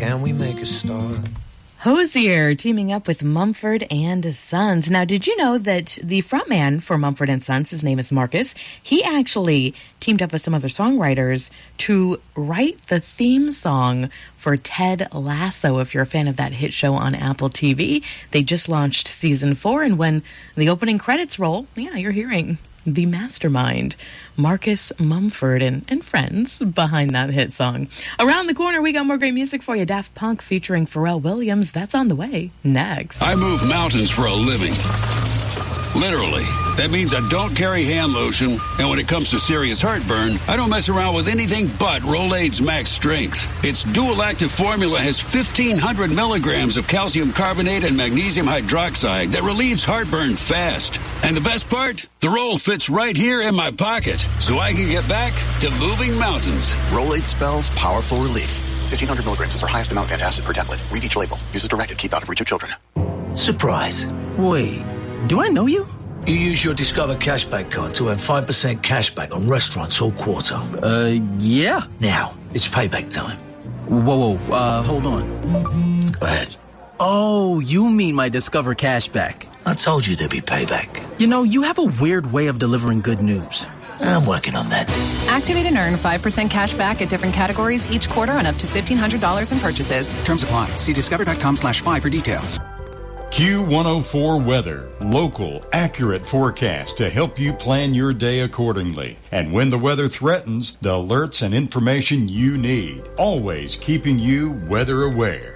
can we make a start? Hozier teaming up with Mumford and Sons. Now, did you know that the frontman for Mumford and Sons, his name is Marcus, he actually teamed up with some other songwriters to write the theme song for Ted Lasso. If you're a fan of that hit show on Apple TV, they just launched season 4, and when the opening credits roll, yeah, you're hearing the mastermind, Marcus Mumford and friends behind that hit song. Around the corner, we got more great music for you. Daft Punk featuring Pharrell Williams. That's on the way next. I move mountains for a living. Literally. That means I don't carry hand lotion, and when it comes to serious heartburn, I don't mess around with anything but Rolaids Max Strength. Its dual-active formula has 1,500 milligrams of calcium carbonate and magnesium hydroxide that relieves heartburn fast. And the best part? The roll fits right here in my pocket, so I can get back to moving mountains. Rolaids spells powerful relief. 1,500 milligrams is our highest amount of antacid per tablet. Read each label. Use as directed. Keep out of reach of children. Surprise. Wait, do I know you? You use your Discover Cashback card to earn 5% cashback on restaurants all quarter. Yeah. Now, it's payback time. Whoa, hold on. Go ahead. Oh, you mean my Discover Cashback. I told you there'd be payback. You know, you have a weird way of delivering good news. I'm working on that. Activate and earn 5% cash back at different categories each quarter on up to $1,500 in purchases. Terms apply. See discover.com/5 for details. Q104 Weather. Local, accurate forecast to help you plan your day accordingly. And when the weather threatens, the alerts and information you need. Always keeping you weather aware.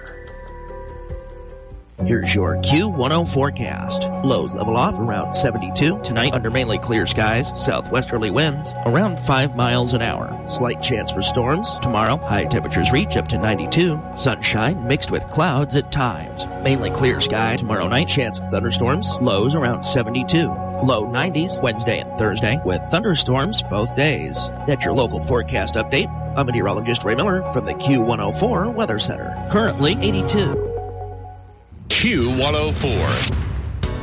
Here's your Q10 forecast. Lows level off around 72. Tonight, under mainly clear skies, southwesterly winds around 5 miles an hour. Slight chance for storms. Tomorrow, high temperatures reach up to 92. Sunshine mixed with clouds at times. Mainly clear sky tomorrow night. Chance of thunderstorms. Lows around 72. Low 90s Wednesday and Thursday with thunderstorms both days. That's your local forecast update. I'm meteorologist Ray Miller from the Q104 Weather Center. Currently 82. Q104.